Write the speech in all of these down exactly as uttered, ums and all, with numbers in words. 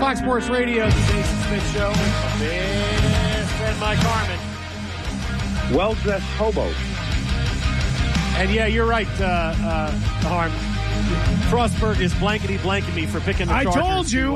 Fox Sports Radio, the Jason Smith Show. Best friend Mike Harmon. Well-dressed hobo. And yeah, you're right, uh, uh, Harm. Frostberg is blankety-blanking me for picking the I Chargers. told you.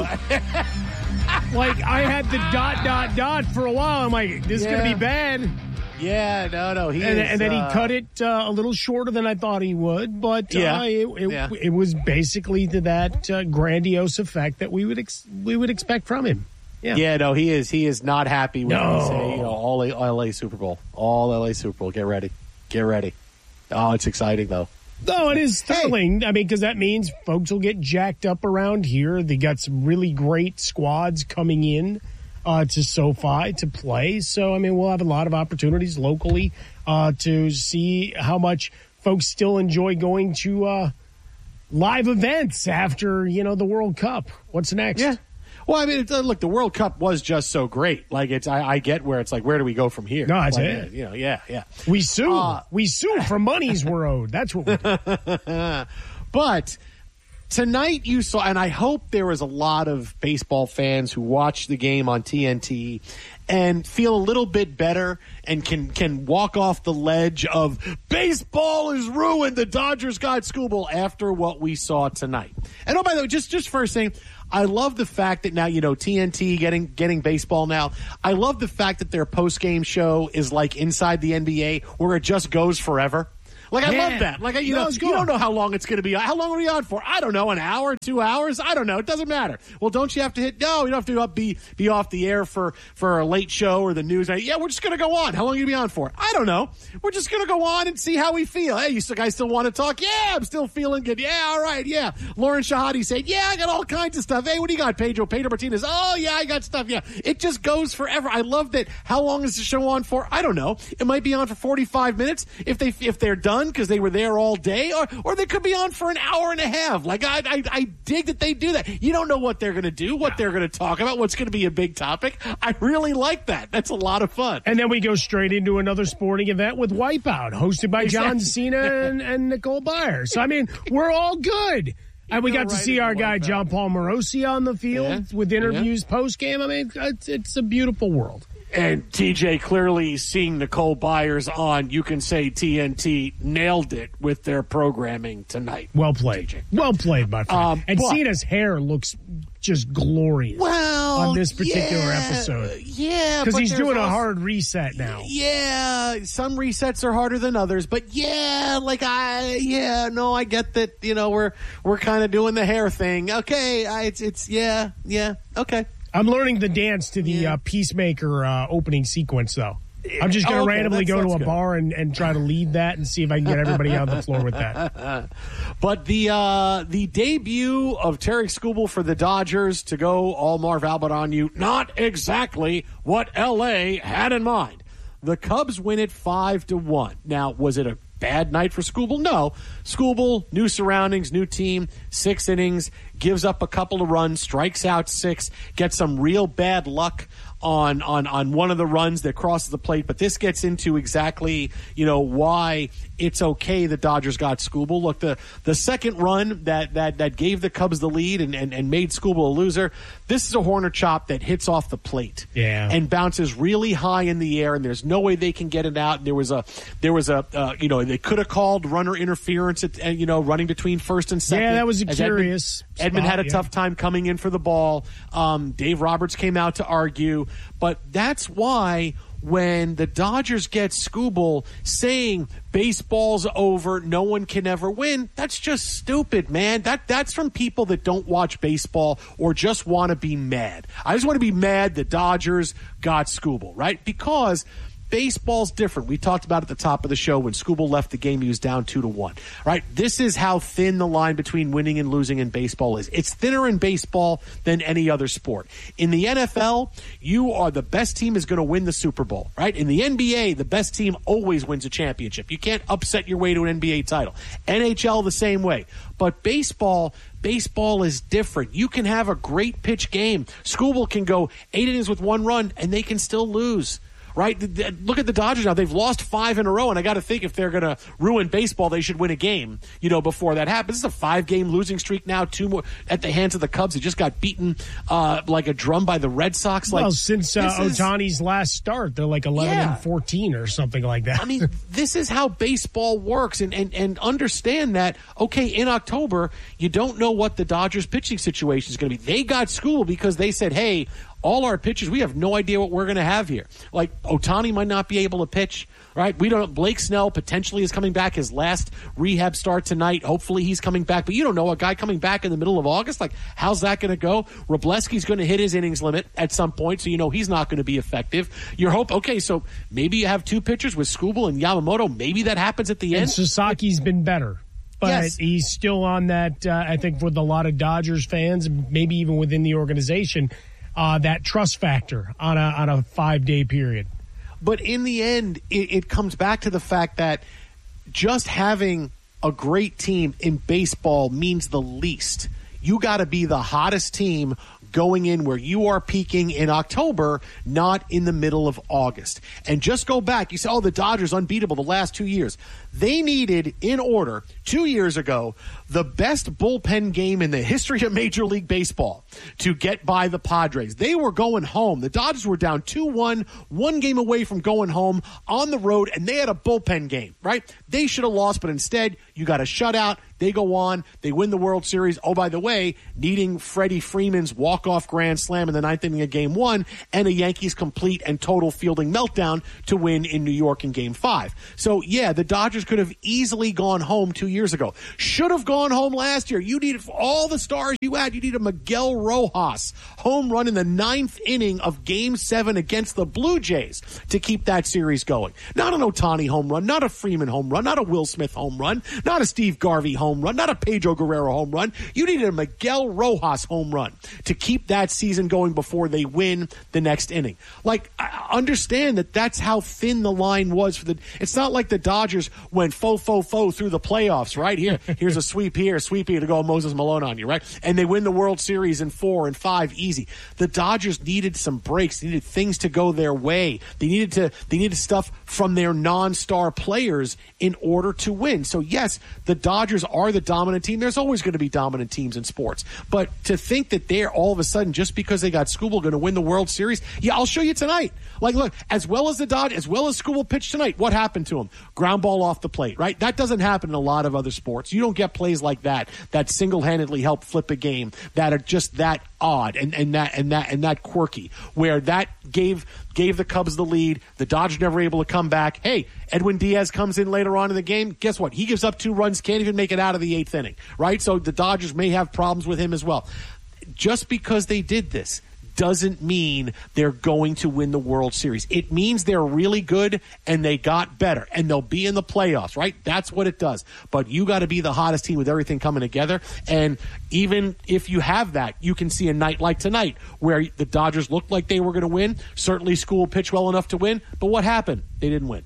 Like, I had the dot, dot, dot for a while. I'm like, this is Yeah. going to be bad. Yeah, no, no. He And, is, and then uh, he cut it uh, a little shorter than I thought he would. But Yeah. uh, it, it, Yeah. it was basically to that uh, grandiose effect that we would ex- we would expect from him. Yeah. Yeah, no, he is. He is not happy when No. we say, you know, all L A Super Bowl, all L A Super Bowl. Get ready, get ready. Oh, it's exciting though. No, it is thrilling. I mean, because that means folks will get jacked up around here. They got some really great squads coming in uh, to SoFi to play. So, I mean, we'll have a lot of opportunities locally uh, to see how much folks still enjoy going to uh, live events after, you know, the World Cup. What's next? Yeah. Well, I mean, it's, uh, look, the World Cup was just so great. Like, it's I, I get where it's like, where do we go from here? No, that's like, it. uh, You know, yeah, yeah. We sue. Uh, we sue for monies we're owed. That's what we do. But tonight you saw, and I hope there was a lot of baseball fans who watched the game on T N T and feel a little bit better and can can walk off the ledge of baseball is ruined. The Dodgers got schoolball after what we saw tonight. And oh, by the way, just just first thing, I love the fact that now, you know, T N T getting getting baseball now. I love the fact that their post game show is like Inside the N B A, where it just goes forever. Like, I Yeah. love that. Like, you No, know, it's you cool. don't know how long it's going to be. How long are we on for? I don't know, an hour, two hours? I don't know. It doesn't matter. Well, don't you have to hit? No, you don't have to up, be be off the air for, for a late show or the news. Yeah, we're just going to go on. How long are you going to be on for? I don't know. We're just going to go on and see how we feel. Hey, you still, guys still want to talk? Yeah, I'm still feeling good. Yeah, all right, yeah. Lauren Shahadi said, yeah, I got all kinds of stuff. Hey, what do you got, Pedro? Pedro Martinez. Oh, yeah, I got stuff. Yeah. It just goes forever. I love that. How long is the show on for? I don't know. It might be on for forty-five minutes if, they, if they're done because they were there all day, or or they could be on for an hour and a half. Like, I I, I dig that they do that. You don't know what they're going to do, what they're going to talk about, what's going to be a big topic. I really like that. That's a lot of fun. And then we go straight into another sporting event with Wipeout, hosted by John Cena and, and Nicole Byer. So, I mean, we're all good. And we go got to right see into our guy, Wipeout. John Paul Morosi, on the field Yeah. with interviews post-game. I mean, it's, it's a beautiful world. And T J clearly seeing Nicole Byers on, you can say T N T nailed it with their programming tonight. Well played. T J. Well played, my friend. Um, and but- Cena's hair looks just glorious Well, on this particular yeah, episode. Yeah, Because but he's there's doing a also- hard reset now. Yeah, some resets are harder than others, but yeah, like I, yeah, no, I get that. You know, we're we're kind of doing the hair thing. Okay, I, it's it's yeah, yeah, okay. I'm learning the dance to the Yeah. uh, Peacemaker uh, opening sequence, though. I'm just going to Oh, okay, randomly that's- go to that's a good. bar and, and try to lead that and see if I can get everybody on the floor with that. But the uh, the debut of Tarek Skubal for the Dodgers, to go all Marv Albert on you, not exactly what L A had in mind. The Cubs win it five to one. Now, was it a bad night for Skubal? No. Skubal, new surroundings, new team, six innings, gives up a couple of runs, strikes out six, gets some real bad luck on on on one of the runs that crosses the plate. But this gets into exactly, you know, why it's okay the Dodgers got Skubal. Look, the the second run that that that gave the Cubs the lead and, and, and made Skubal a loser, this is a Horner chop that hits off the plate. Yeah. And bounces really high in the air, and there's no way they can get it out. And there was a there was a uh, you know, they could have called runner interference at, uh, you know, running between first and second. Yeah, that was a As curious Edmund, Edmund spot, had a yeah. tough time coming in for the ball. Um, Dave Roberts came out to argue, but that's why when the Dodgers get Skubal saying baseball's over, no one can ever win, that's just stupid, man. That that's from people that don't watch baseball or just want to be mad. I just want to be mad the Dodgers got Skubal, right? Because baseball's different. We talked about at the top of the show when Skubal left the game, he was down two to one. Right? This is how thin the line between winning and losing in baseball is. It's thinner in baseball than any other sport. In the N F L, you are the best team is going to win the Super Bowl. Right? In the N B A, the best team always wins a championship. You can't upset your way to an N B A title. N H L the same way. But baseball, baseball is different. You can have a great pitch game. Skubal can go eight innings with one run, and they can still lose. right? Look at the Dodgers now. They've lost five in a row, and I got to think if they're going to ruin baseball, they should win a game, you know, before that happens. This is a five-game losing streak now, two more at the hands of the Cubs. They just got beaten uh, like a drum by the Red Sox. Like, well, since uh, Ohtani's last start, they're like eleven yeah. and fourteen or something like that. I mean, this is how baseball works, and, and, and understand that, okay, in October, you don't know what the Dodgers pitching situation is going to be. They got schooled because they said, hey, all our pitchers, we have no idea what we're going to have here. Like, Ohtani might not be able to pitch, right? We don't. Blake Snell potentially is coming back. His last rehab start tonight. Hopefully he's coming back. But you don't know a guy coming back in the middle of August. Like, how's that going to go? Wroblewski's going to hit his innings limit at some point, so you know he's not going to be effective. Your hope, okay, so maybe you have two pitchers with Skubal and Yamamoto. Maybe that happens at the and end. Sasaki's been better. But yes. he's still on that, uh, I think, with a lot of Dodgers fans, maybe even within the organization, uh, that trust factor on a on a five-day period. But in the end, it, it comes back to the fact that just having a great team in baseball means the least. You got to be the hottest team going in where you are peaking in October, not in the middle of August. And just go back. You say, oh, the Dodgers unbeatable the last two years. They needed, in order, two years ago, the best bullpen game in the history of Major League Baseball to get by the Padres. They were going home. The Dodgers were down two one, one game away from going home on the road, and they had a bullpen game, right? They should have lost, but instead, you got a shutout. They go on. They win the World Series. Oh, by the way, needing Freddie Freeman's walk-off grand slam in the ninth inning of Game one and a Yankees complete and total fielding meltdown to win in New York in Game five. So, yeah, the Dodgers could have easily gone home two years ago. Should have gone home last year. You needed, for all the stars you had, you needed a Miguel Rojas home run in the ninth inning of Game seven against the Blue Jays to keep that series going. Not an Ohtani home run, not a Freeman home run, not a Will Smith home run, not a Steve Garvey home run, not a Pedro Guerrero home run. You needed a Miguel Rojas home run to keep that season going before they win the next inning. Like, I understand that that's how thin the line was for the. It's not like the Dodgers went fo fo fo through the playoffs, right? Here, here's a sweep here, sweep here to go Moses Malone on you, right? And they win the World Series in four and five easy. The Dodgers needed some breaks, they needed things to go their way. They needed to. They needed stuff from their non-star players in order to win. So yes, the Dodgers are the dominant team. There's always going to be dominant teams in sports. But to think that they're all of a sudden, just because they got Skubal, going to win the World Series, yeah, I'll show you tonight. Like, look, as well as the Dodgers, as well as Skubal pitched tonight, what happened to him? Ground ball off the plate, right? That doesn't happen in a lot of other sports. You don't get plays like that that single-handedly help flip a game that are just that odd and, and that and that and that quirky, where that gave gave the Cubs the lead. The Dodgers never able to come back. Hey, Edwin Diaz comes in later on in the game. Guess what? He gives up two runs, can't even make it out of the eighth inning, right? So the Dodgers may have problems with him as well. Just because they did this doesn't mean they're going to win the World Series. It means they're really good and they got better and they'll be in the playoffs, right? That's what it does. But you got to be the hottest team with everything coming together. And even if you have that, you can see a night like tonight where the Dodgers looked like they were going to win. Certainly Skubal pitched well enough to win. But what happened? They didn't win.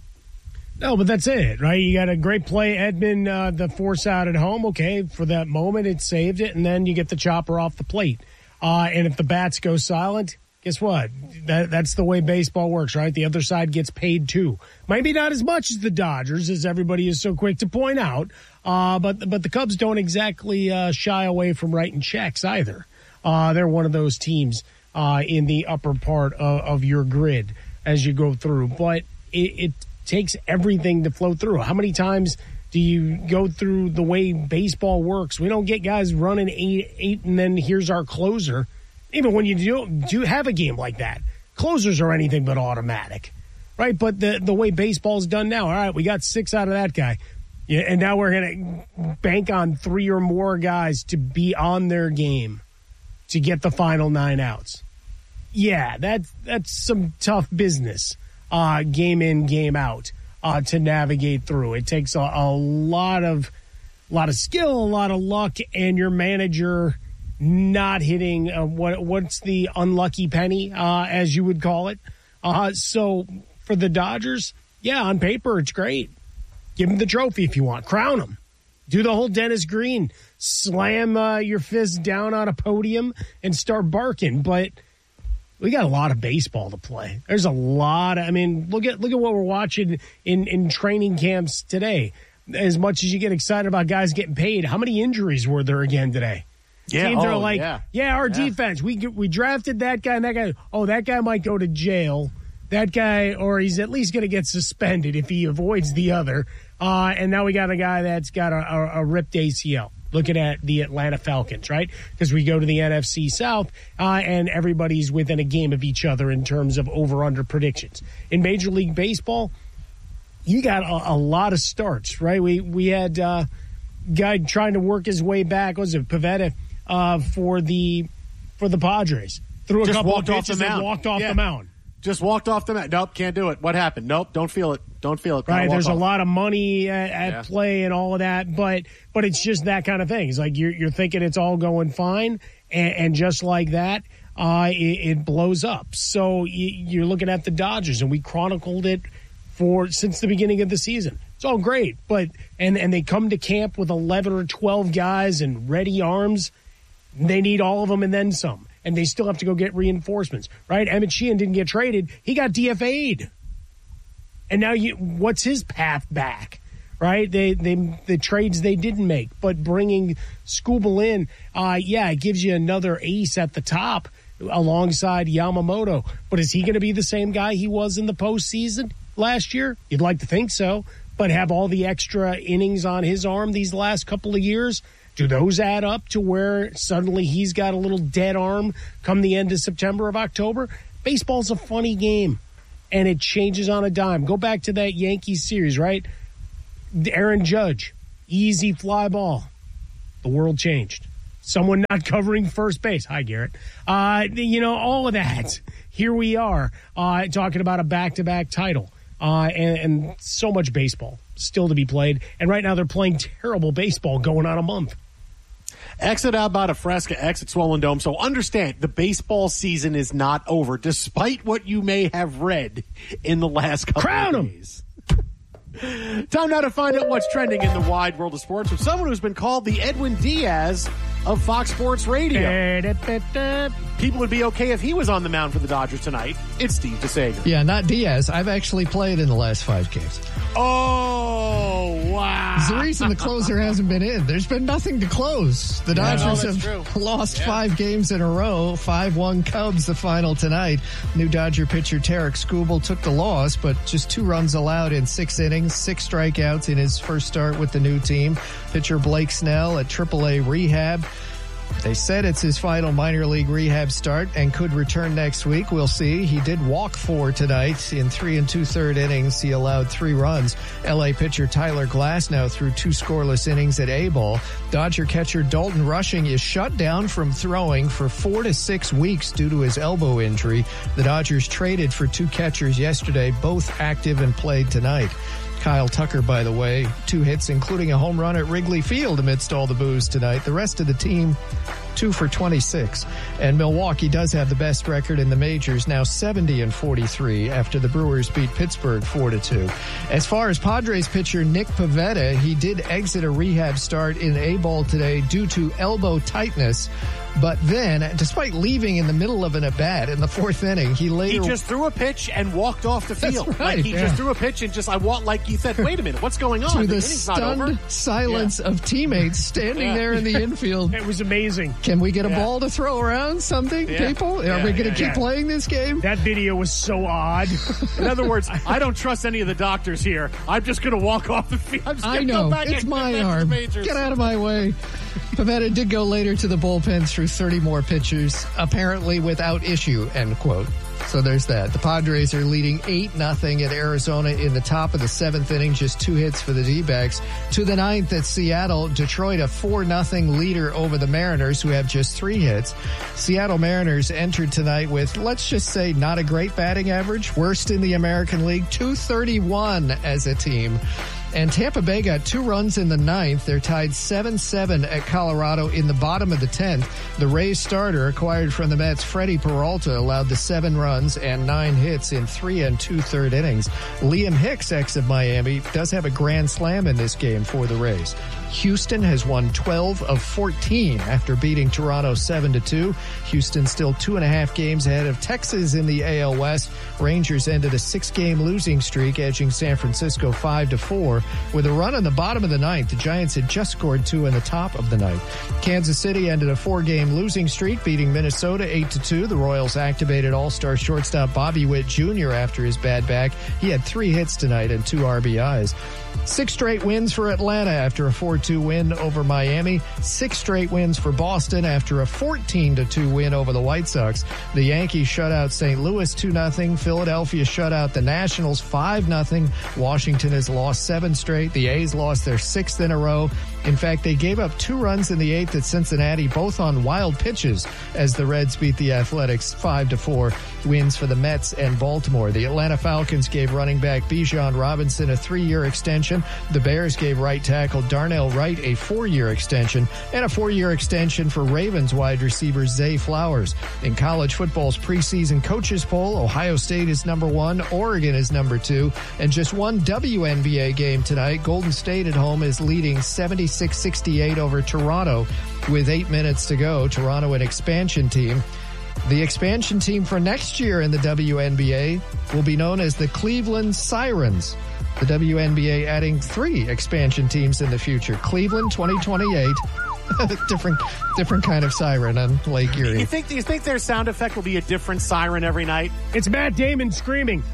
No, but that's it, right? You got a great play, Edman, uh, the force out at home. Okay, for that moment, it saved it, and then you get the chopper off the plate. Uh, and if the bats go silent, guess what? That, that's the way baseball works, right? The other side gets paid too. Maybe not as much as the Dodgers, as everybody is so quick to point out, uh, but but the Cubs don't exactly uh, shy away from writing checks either. Uh, they're one of those teams uh, in the upper part of, of your grid as you go through. But it, it takes everything to flow through. How many times do you go through the way baseball works? We don't get guys running eight, eight, and then here's our closer. Even when you do, do have a game like that, closers are anything but automatic, right? But the, the way baseball's done now, all right, we got six out of that guy. Yeah, and now we're going to bank on three or more guys to be on their game to get the final nine outs. Yeah, that's, that's some tough business, uh, game in, game out. Uh, to navigate through. It takes a, a lot of lot of skill, a lot of luck, and your manager not hitting uh, what what's the unlucky penny, uh, as you would call it. Uh, so for the Dodgers, yeah, on paper it's great. Give them the trophy if you want. Crown them. Do the whole Dennis Green. Slam uh, your fist down on a podium and start barking. But we got a lot of baseball to play. There's a lot of, I mean, look at look at what we're watching in, in training camps today. As much as you get excited about guys getting paid, how many injuries were there again today? Yeah, Teams oh, are like, yeah, yeah our yeah. defense, we we drafted that guy and that guy. Oh, that guy might go to jail. That guy, or he's at least going to get suspended if he avoids the other. Uh, and now we got a guy that's got a, a, a ripped A C L. Looking at the Atlanta Falcons, right? Because we go to the N F C South, uh, and everybody's within a game of each other in terms of over-under predictions. In Major League Baseball, you got a, a lot of starts, right? We we had a uh, guy trying to work his way back. What was it, Pivetta, uh, for the for the Padres? Threw a Just couple of walked off pitches the and mound. walked off Yeah. the mound. Just walked off the mat. Nope, can't do it. What happened? Nope, don't feel it. Don't feel it. Gotta Right, walk there's off. a lot of money at, at Yeah. play and all of that, but but it's just that kind of thing. It's like you're you're thinking it's all going fine, and, and just like that, uh, it, it blows up. So you, you're looking at the Dodgers, and we chronicled it for since the beginning of the season. It's all great, but and and they come to camp with eleven or twelve guys and ready arms. They need all of them and then some. And they still have to go get reinforcements, right? Emmett Sheehan didn't get traded. He got D F A'd. And now you, what's his path back, right? They, they, the trades they didn't make. But bringing Skubal in, uh, yeah, it gives you another ace at the top alongside Yamamoto. But is he going to be the same guy he was in the postseason last year? You'd like to think so. But have all the extra innings on his arm these last couple of years? Do those add up to where suddenly he's got a little dead arm come the end of September of October? Baseball's a funny game, and it changes on a dime. Go back to that Yankees series, right? Aaron Judge, easy fly ball. The world changed. Someone not covering first base. Hi, Garrett. Uh, you know, all of that. Here we are uh, talking about a back-to-back title uh, and, and so much baseball still to be played. And right now they're playing terrible baseball going on a month. Exit out about a Fresca, exit Swollen Dome. So understand, the baseball season is not over, despite what you may have read in the last couple Crown of 'em. days. Time now to find out what's trending in the wide world of sports with someone who's been called the Edwin Diaz of Fox Sports Radio. People would be okay if he was on the mound for the Dodgers tonight. It's Steve DeSager. Yeah, not Diaz. I've actually played in the last five games. Oh, wow. It's the reason the closer hasn't been in. There's been nothing to close. The Yeah, Dodgers no, that's have true. lost Yeah. five games in a row. five one Cubs, the final tonight. New Dodger pitcher Tarek Skubal took the loss, but just two runs allowed in six innings, six strikeouts in his first start with the new team. Pitcher Blake Snell at triple A rehab. They said it's his final minor league rehab start and could return next week. We'll see. He did walk four tonight in three and two-third innings. He allowed three runs. L A pitcher Tyler Glasnow threw two scoreless innings at A-ball. Dodger catcher Dalton Rushing is shut down from throwing for four to six weeks due to his elbow injury. The Dodgers traded for two catchers yesterday, both active and played tonight. Kyle Tucker, by the way, two hits, including a home run at Wrigley Field amidst all the boos tonight. The rest of the team, two for twenty-six. And Milwaukee does have the best record in the majors, now seventy and forty-three after the Brewers beat Pittsburgh four to two. As far as Padres pitcher Nick Pivetta, he did exit a rehab start in A-ball today due to elbow tightness. But then, despite leaving in the middle of an at-bat in the fourth inning, he later... He just threw a pitch and walked off the field. That's right, like he yeah. just threw a pitch and just, I want, like you said, wait a minute, what's going on? to the inning's not over. stunned silence Yeah. of teammates standing Yeah. there in the infield. It was amazing. Can we get a Yeah. ball to throw around something, Yeah. people? Are Yeah, we going to yeah, keep yeah. playing this game? That video was so odd. In other words, I don't trust any of the doctors here. I'm just going to walk off the field. I'm just I gonna know. Go back It's and my get back to the arm. majors. Get out of my way. Pivetta did go later to the bullpen through thirty more pitchers, apparently without issue, end quote. So there's that. The Padres are leading eight nothing at Arizona in the top of the seventh inning, just two hits for the D-backs. To the ninth at Seattle, Detroit a four nothing leader over the Mariners, who have just three hits. Seattle Mariners entered tonight with, let's just say, not a great batting average, worst in the American League, two thirty-one as a team. And Tampa Bay got two runs in the ninth. They're tied seven seven at Colorado in the bottom of the tenth. The Rays starter, acquired from the Mets, Freddie Peralta, allowed the seven runs and nine hits in three and two-third innings. Liam Hicks, ex of Miami, does have a grand slam in this game for the Rays. Houston has won twelve of fourteen after beating Toronto seven to two. Houston still two and a half games ahead of Texas in the A L West. Rangers ended a six-game losing streak, edging San Francisco five to four. With a run on the bottom of the ninth, the Giants had just scored two in the top of the ninth. Kansas City ended a four-game losing streak, beating Minnesota eight to two. The Royals activated all-star shortstop Bobby Witt Junior after his bad back. He had three hits tonight and two R B Is. Six straight wins for Atlanta after a four two win over Miami. Six straight wins for Boston after a fourteen to two win over the White Sox. The Yankees shut out Saint Louis two nothing. Philadelphia shut out the Nationals five nothing. Washington has lost seven straight. The A's lost their sixth in a row. In fact, they gave up two runs in the eighth at Cincinnati, both on wild pitches, as the Reds beat the Athletics five to four. Wins for the Mets and Baltimore. The Atlanta Falcons gave running back Bijan Robinson a three-year extension. The Bears gave right tackle Darnell Wright a four-year extension, and a four-year extension for Ravens wide receiver Zay Flowers. In college football's preseason coaches poll, Ohio State is number one, Oregon is number two, and just one W N B A game tonight. Golden State at home is leading seventy-six sixty-eight over Toronto with eight minutes to go. Toronto, an expansion team. The expansion team for next year in the W N B A will be known as the Cleveland Sirens. The W N B A adding three expansion teams in the future. Cleveland twenty twenty-eight. different different kind of siren on Lake Erie. You think, do you think their sound effect will be a different siren every night? It's Matt Damon screaming.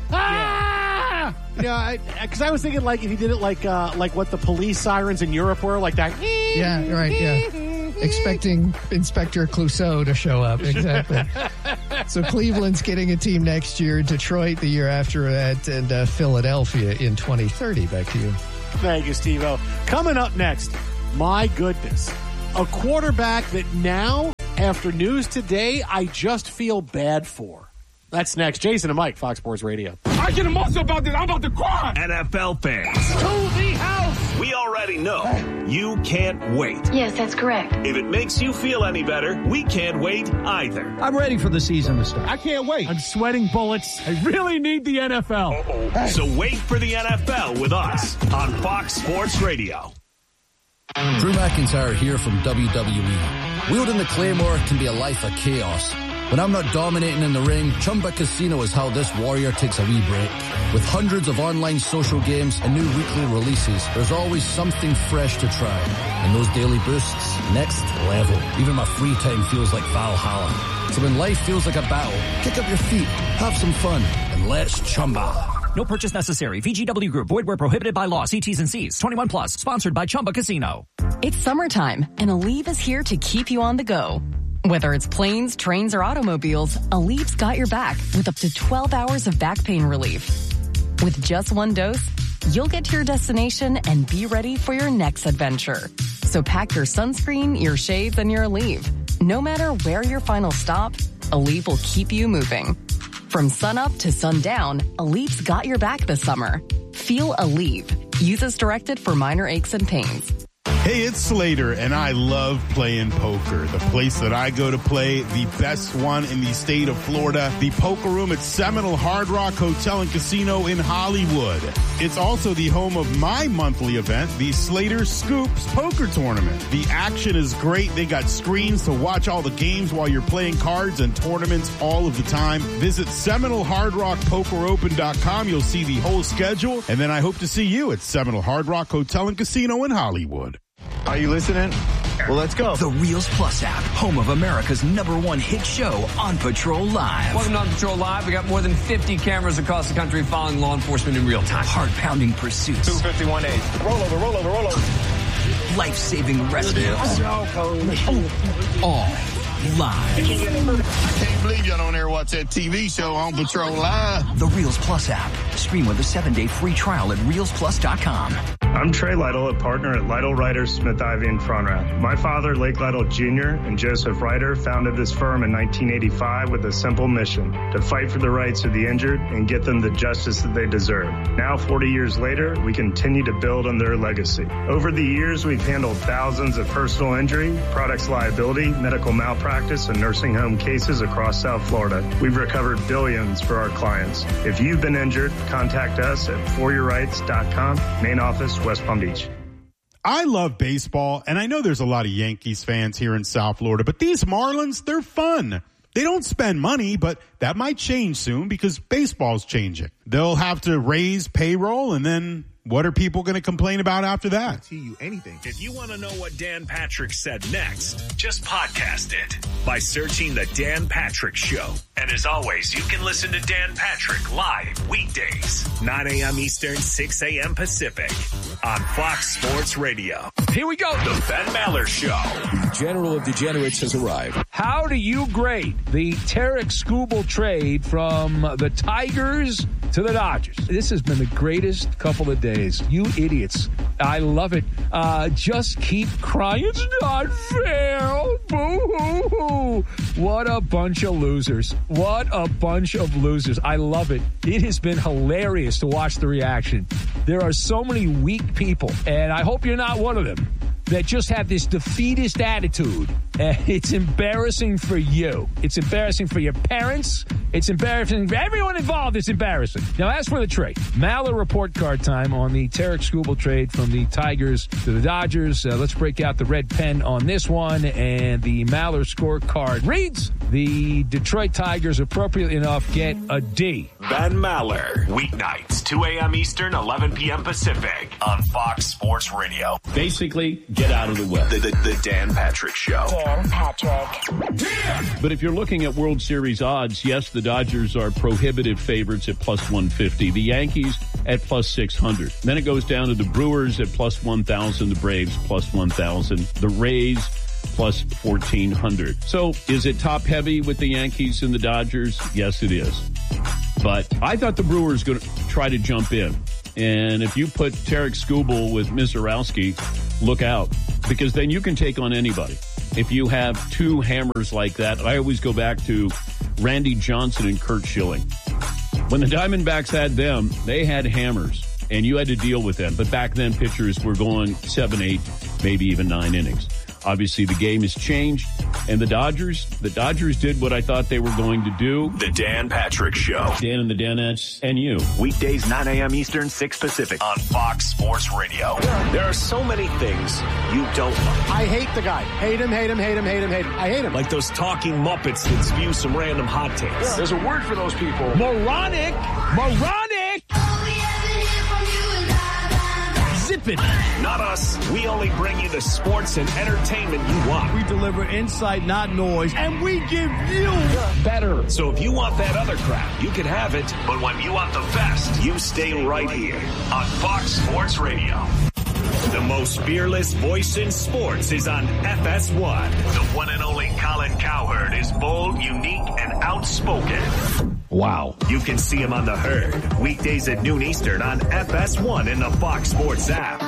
Ah! Yeah, because I, I was thinking like if he did it like uh, like what the police sirens in Europe were, like that. Yeah, right, yeah. Expecting Inspector Clouseau to show up. Exactly. So Cleveland's getting a team next year, Detroit the year after that, and uh, Philadelphia in twenty thirty. Back to you. Thank you, Steve-O. Coming up next, my goodness, a quarterback that now, after news today, I just feel bad for. That's next. Jason and Mike, Fox Sports Radio. I get emotional about this. I'm about to cry. N F L fans. To the house. We already know you can't wait. Yes, that's correct. If it makes you feel any better, we can't wait either. I'm ready for the season to start. I can't wait. I'm sweating bullets. I really need the N F L. Uh-oh. So wait for the N F L with us on Fox Sports Radio. Drew McIntyre here from W W E. Wielding the Claymore can be a life of chaos. When I'm not dominating in the ring, Chumba Casino is how this warrior takes a wee break. With hundreds of online social games and new weekly releases, there's always something fresh to try. And those daily boosts, next level. Even my free time feels like Valhalla. So when life feels like a battle, kick up your feet, have some fun, and let's Chumba. No purchase necessary. V G W Group. Void where prohibited by law. See T's and C's. twenty-one plus. Sponsored by Chumba Casino. It's summertime, and Aleve is here to keep you on the go. Whether it's planes, trains, or automobiles, Aleve's got your back with up to twelve hours of back pain relief. With just one dose, you'll get to your destination and be ready for your next adventure. So pack your sunscreen, your shades, and your Aleve. No matter where your final stop, Aleve will keep you moving. From sunup to sundown, Aleve's got your back this summer. Feel Aleve. Use as directed for minor aches and pains. Hey, it's Slater, and I love playing poker. The place that I go to play, the best one in the state of Florida, the Poker Room at Seminole Hard Rock Hotel and Casino in Hollywood. It's also the home of my monthly event, the Slater Scoops Poker Tournament. The action is great. They got screens to watch all the games while you're playing cards and tournaments all of the time. Visit Seminole Hard Rock Poker Open dot com. You'll see the whole schedule, and then I hope to see you at Seminole Hard Rock Hotel and Casino in Hollywood. Are you listening? Well, let's go. The Reels Plus app, home of America's number one hit show, On Patrol Live. Welcome to On Patrol Live. We got more than fifty cameras across the country following law enforcement in real time. Heart-pounding pursuits. two fifty-one A. Roll over, roll over, roll over. Life-saving rescues. All live. I can't believe y'all don't ever watch that T V show On Patrol Live. The Reels Plus app. Stream with a seven-day free trial at reels plus dot com. I'm Trey Lytle, a partner at Lytle Ryder Smith Ivy in Frontrath. My father, Lake Lytle Junior, and Joseph Ryder founded this firm in nineteen eighty-five with a simple mission: to fight for the rights of the injured and get them the justice that they deserve. Now, forty years later, we continue to build on their legacy. Over the years, we've handled thousands of personal injury, products liability, medical malpractice, and nursing home cases across South Florida. We've recovered billions for our clients. If you've been injured, contact us at for your rights dot com, main office, West Palm Beach. I love baseball, and I know there's a lot of Yankees fans here in South Florida, but these Marlins, they're fun. They don't spend money, but that might change soon because baseball's changing. They'll have to raise payroll, and then what are people going to complain about after that? Tell you anything. If you want to know what Dan Patrick said next, just podcast it by searching The Dan Patrick Show. And as always, you can listen to Dan Patrick live weekdays, nine a.m. Eastern, six a.m. Pacific on Fox Sports Radio. Here we go. The Ben Maller Show. The General of Degenerates has arrived. How do you grade the Tarek Skubal trade from the Tigers to the Dodgers? This has been the greatest couple of days. You idiots. I love it. Uh, just keep crying. It's not fair. Oh, boo-hoo-hoo. What a bunch of losers. What a bunch of losers. I love it. It has been hilarious to watch the reaction. There are so many weak people, and I hope you're not one of them, that just have this defeatist attitude. And it's embarrassing for you. It's embarrassing for your parents. It's embarrassing for everyone involved. It's embarrassing. Now, as for the trade, Maller report card time on the Tarek Skubal trade from the Tigers to the Dodgers. Uh, let's break out the red pen on this one. And the Maller scorecard reads, the Detroit Tigers, appropriately enough, get a D. Ben Maller, weeknights, two a.m. Eastern, eleven p.m. Pacific on Fox Sports Radio. Basically, get out of the way. The, the, the Dan Patrick Show. Dan Patrick. Yeah. But if you're looking at World Series odds, yes, the Dodgers are prohibitive favorites at plus one fifty. The Yankees at plus six hundred. Then it goes down to the Brewers at plus one thousand. The Braves plus one thousand. The Rays plus fourteen hundred. So is it top heavy with the Yankees and the Dodgers? Yes, it is. But I thought the Brewers going to try to jump in. And if you put Tarek Skubal with Mizorowski, look out, because then you can take on anybody. If you have two hammers like that, I always go back to Randy Johnson and Curt Schilling. When the Diamondbacks had them, they had hammers, and you had to deal with them. But back then, pitchers were going seven, eight, maybe even nine innings. Obviously, the game has changed, and the Dodgers, the Dodgers did what I thought they were going to do. The Dan Patrick Show. Dan and the Danettes and you. Weekdays, nine a.m. Eastern, six Pacific on Fox Sports Radio. There are so many things you don't like. I hate the guy. Hate him, hate him, hate him, hate him, hate him. I hate him. Like those talking Muppets that spew some random hot takes. Yeah. There's a word for those people. Moronic. Moronic. Zip it. Not us. We only bring you the sports and entertainment you want. We deliver insight, not noise, and we give you better. So if you want that other crap, you can have it. But when you want the best, you stay right here on Fox Sports Radio. The most fearless voice in sports is on F S one. The one and only Colin Cowherd is bold, unique, and outspoken. Wow. You can see him on The Herd, weekdays at noon Eastern on F S one in the Fox Sports app.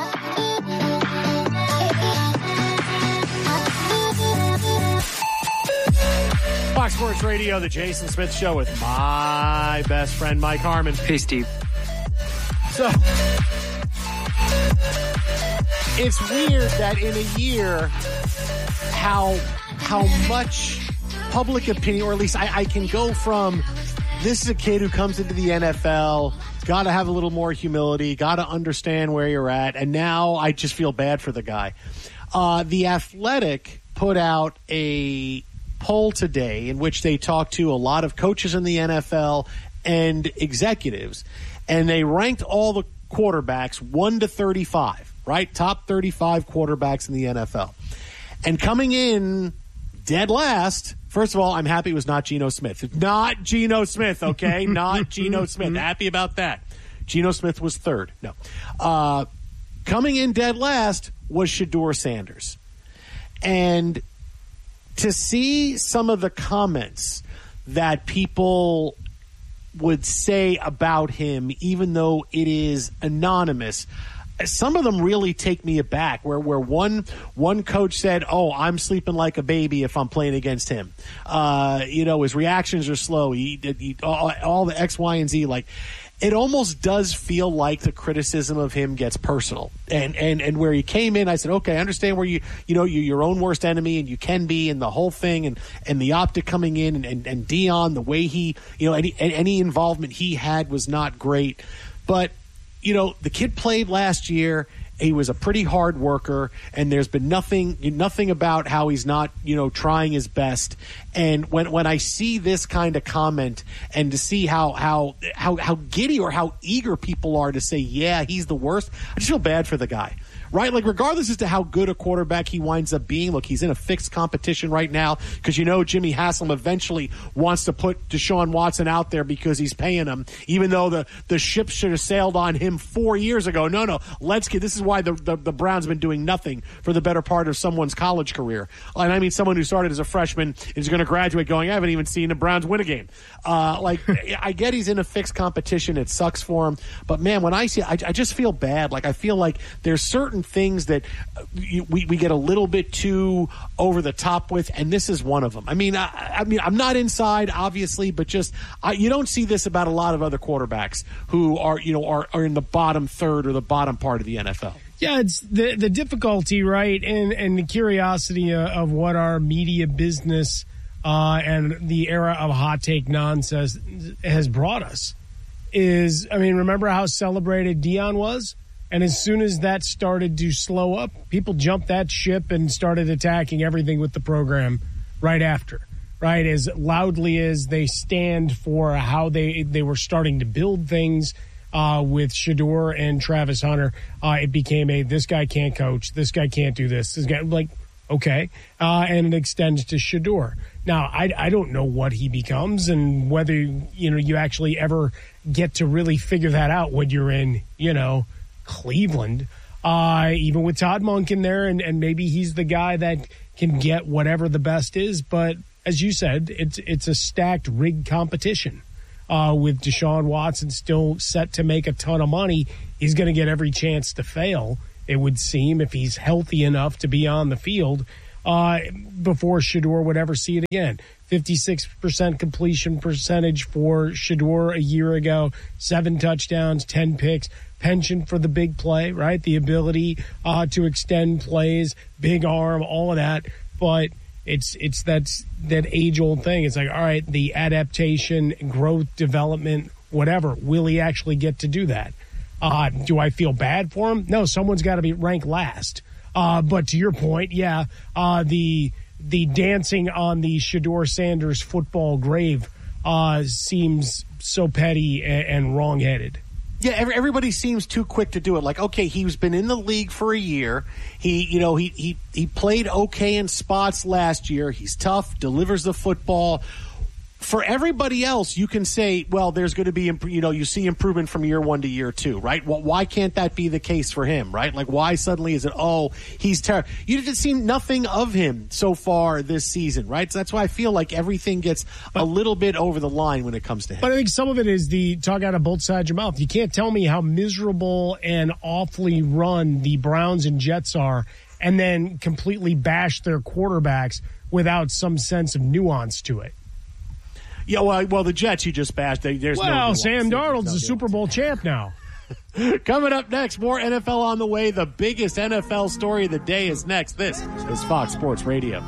Fox Sports Radio, the Jason Smith Show with my best friend, Mike Harmon. Hey, Steve. So, it's weird that in a year, how how much public opinion, or at least I, I can go from, this is a kid who comes into the N F L, got to have a little more humility, got to understand where you're at, and now I just feel bad for the guy. Uh, the Athletic put out a poll today in which they talked to a lot of coaches in the N F L and executives, and they ranked all the quarterbacks one to thirty-five, right? Top thirty-five quarterbacks in the N F L. And coming in dead last, first of all, I'm happy it was not Geno Smith. Not Geno Smith, okay? Not Geno Smith. Happy about that. Geno Smith was third. No. Uh, coming in dead last was Shedeur Sanders. And to see some of the comments that people would say about him, even though it is anonymous, some of them really take me aback, where where one one coach said, oh, I'm sleeping like a baby if I'm playing against him. Uh, you know, his reactions are slow. He, he all, all the X, Y, and Z. Like, it almost does feel like the criticism of him gets personal. And and and where he came in, I said, okay, I understand where you, you know, you're your own worst enemy and you can be, and the whole thing, and, and the optic coming in, and, and, and Dion, the way he, you know, any any involvement he had was not great. But, you know, the kid played last year, He was a pretty hard worker, and there's been nothing nothing about how he's not, you know, trying his best. And when when I see this kind of comment and to see how how how how giddy or how eager people are to say, yeah, he's the worst, I just feel bad for the guy. Right? Like, regardless as to how good a quarterback he winds up being, look, he's in a fixed competition right now because, you know, Jimmy Haslam eventually wants to put Deshaun Watson out there because he's paying him, even though the, the ship should have sailed on him four years ago. No, no, let's get – this is why the, the, the Browns have been doing nothing for the better part of someone's college career. And I mean someone who started as a freshman is going to graduate going, I haven't even seen the Browns win a game. Uh, like, I get he's in a fixed competition. It sucks for him. But, man, when I see – I just feel bad. Like, I feel like there's certain things that we, we get a little bit too over the top with, and this is one of them. I mean, I, I mean, I'm not inside, obviously, but just I, you don't see this about a lot of other quarterbacks who are, you know, are, are in the bottom third or the bottom part of the N F L. Yeah, it's the the difficulty, right, and and the curiosity of what our media business uh, and the era of hot take nonsense has brought us is, I mean, remember how celebrated Deion was? And as soon as that started to slow up, people jumped that ship and started attacking everything with the program right after, right? As loudly as they stand for how they, they were starting to build things uh, with Shedeur and Travis Hunter, uh, it became a, this guy can't coach, this guy can't do this. This guy, like, okay. Uh, and it extends to Shedeur. Now, I, I don't know what he becomes and whether, you know, you actually ever get to really figure that out when you're in, you know, Cleveland, uh, even with Todd Monken there, and, and maybe he's the guy that can get whatever the best is. But as you said, it's it's a stacked, rigged competition uh, with Deshaun Watson still set to make a ton of money. He's going to get every chance to fail, it would seem, if he's healthy enough to be on the field uh, before Shedeur would ever see it again. fifty-six percent completion percentage for Shedeur a year ago, seven touchdowns, ten picks. Penchant for the big play, right? The ability uh, to extend plays, big arm, all of that. But it's it's that, that age-old thing. It's like, all right, the adaptation, growth, development, whatever. Will he actually get to do that? Uh, do I feel bad for him? No, someone's got to be ranked last. Uh, but to your point, yeah, uh, the the dancing on the Shedeur Sanders football grave uh, seems so petty and, and wrong-headed. Yeah, every, everybody seems too quick to do it. Like, okay, he's been in the league for a year. He, you know, he he he played okay in spots last year. He's tough, delivers the football. For everybody else, you can say, well, there's going to be, you know, you see improvement from year one to year two, right? Well, why can't that be the case for him, right? Like, why suddenly is it, oh, he's terrible? You didn't see nothing of him so far this season, right? So that's why I feel like everything gets a little bit over the line when it comes to him. But I think some of it is the talk out of both sides of your mouth. You can't tell me how miserable and awfully run the Browns and Jets are and then completely bash their quarterbacks without some sense of nuance to it. Yeah, well, well, the Jets you just bashed. They, there's well, no nuance. Sam Darnold's no the Super Bowl champ now. Coming up next, more N F L on the way. The biggest N F L story of the day is next. This is Fox Sports Radio.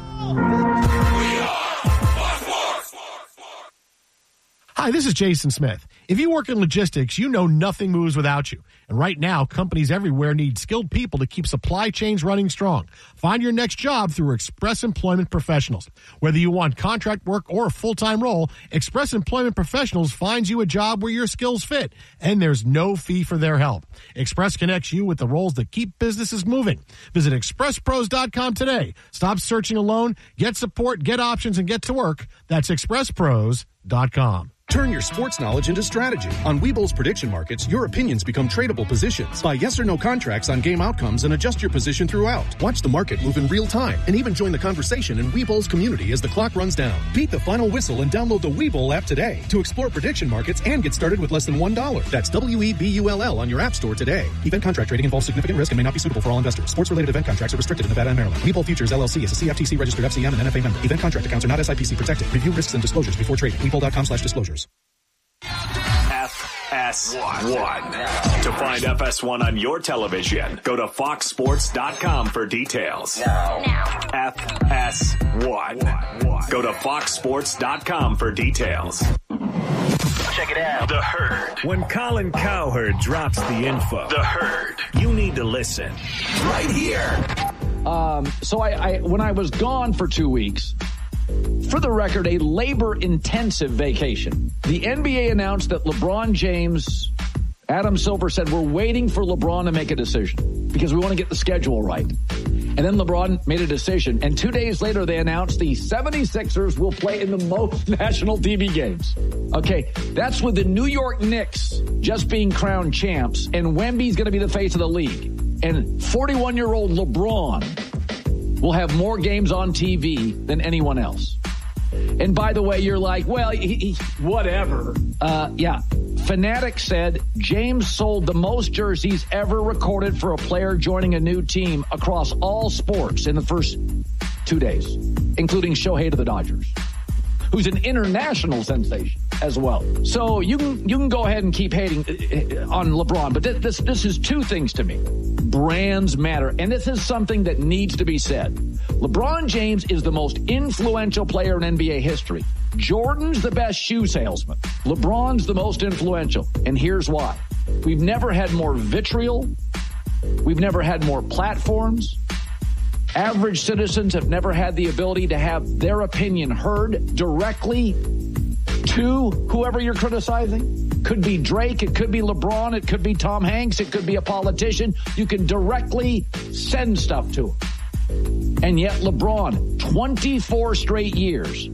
Hi, this is Jason Smith. If you work in logistics, you know nothing moves without you. And right now, companies everywhere need skilled people to keep supply chains running strong. Find your next job through Express Employment Professionals. Whether you want contract work or a full-time role, Express Employment Professionals finds you a job where your skills fit, and there's no fee for their help. Express connects you with the roles that keep businesses moving. Visit express pros dot com today. Stop searching alone. Get support, get options, and get to work. That's express pros dot com. Turn your sports knowledge into strategy. On Webull's prediction markets, your opinions become tradable positions. Buy yes or no contracts on game outcomes and adjust your position throughout. Watch the market move in real time and even join the conversation in Webull's community as the clock runs down. Beat the final whistle and download the Webull app today to explore prediction markets and get started with less than one dollar. That's W E B U L L on your app store today. Event contract trading involves significant risk and may not be suitable for all investors. Sports-related event contracts are restricted in Nevada and Maryland. Webull Futures, L L C is a C F T C registered F C M and N F A member. Event contract accounts are not S I P C protected. Review risks and disclosures before trading. Webull.com slash disclosures. F S one. To find F S one on your television, go to fox sports dot com for details. Now. Now. F S one. Go to fox sports dot com for details. Check it out. The Herd. When Colin Cowherd drops the info, The Herd, you need to listen. Right here. Um, so I, I, when I was gone for two weeks, for the record, a labor-intensive vacation, the N B A announced that LeBron James, Adam Silver said, we're waiting for LeBron to make a decision because we want to get the schedule right. And then LeBron made a decision. And two days later, they announced the seventy-sixers will play in the most national T V games. Okay, that's with the New York Knicks just being crowned champs. And Wemby's going to be the face of the league. And forty-one-year-old LeBron will have more games on T V than anyone else. And by the way, you're like, well, he, he, whatever. Uh, yeah. Fanatics said James sold the most jerseys ever recorded for a player joining a new team across all sports in the first two days, including Shohei to the Dodgers, who's an international sensation as well. So you can you can go ahead and keep hating on LeBron, but this this, this is two things to me. Brands matter, and this is something that needs to be said. LeBron James is the most influential player in N B A history. Jordan's the best shoe salesman. LeBron's the most influential, and here's why. We've never had more vitriol. We've never had more platforms. Average citizens have never had the ability to have their opinion heard directly to whoever you're criticizing. Could be Drake, it could be LeBron, it could be Tom Hanks, it could be a politician. You can directly send stuff to him. And yet LeBron, twenty-four straight years,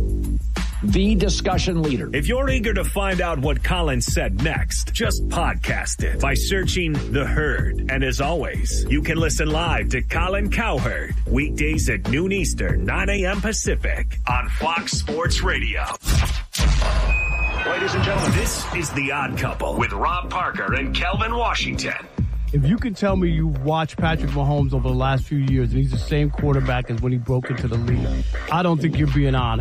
the discussion leader. If you're eager to find out what Colin said next, just podcast it by searching The Herd. And as always, you can listen live to Colin Cowherd weekdays at noon Eastern, nine a.m. Pacific on Fox Sports Radio. Ladies and gentlemen, this is The Odd Couple with Rob Parker and Kelvin Washington. If you can tell me you've watched Patrick Mahomes over the last few years and he's the same quarterback as when he broke into the league, I don't think you're being honest.